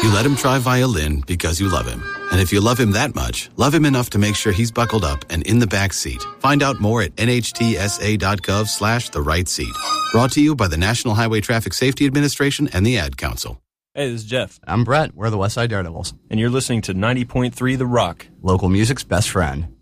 You let him try violin because you love him. And if you love him that much, love him enough to make sure he's buckled up and in the back seat. Find out more at nhtsa.gov/the-right-seat. Brought to you by the National Highway Traffic Safety Administration and the Ad Council. Hey, this is Jeff. I'm Brett. We're the Westside Daredevils. And you're listening to 90.3 The Rock. Local music's best friend.